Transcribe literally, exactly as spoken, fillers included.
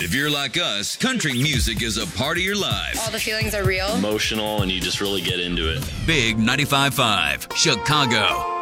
If you're like us, country music is a part of your life. All the feelings are real. Emotional, and you just really get into it. Big ninety-five point five, Chicago.